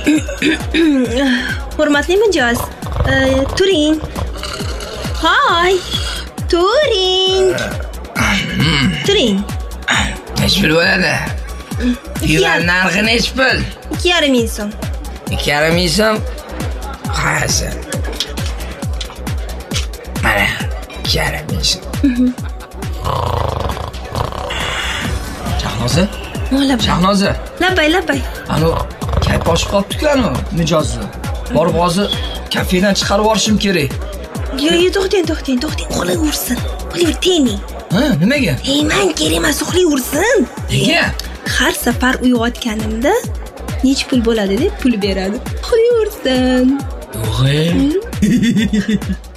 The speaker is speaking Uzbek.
Hurmatli mijoz, turing. Hoy, turing. Turing. Nech pul bo'ladi? Yuvan narxi nech pul? 2,5 ming so'm. 2,5 ming so'm. Qaysi? Mana 2,5 ming so'm. Shahnoza? Shahnoza. Labbay. Anu kayf boshib qolibdi-ku mijozni. Borib hozir kafedan chiqarib yuborishim kerak. Yo'q, to'xtang. Uxlayversin. Uxlayverting. Ha, nimaga? Man kerak emas, uxlayversin. Nega? Har safar uyg'otganimda nech pul bo'ladi deb pul beradi. Uxlayversin. Yo'q.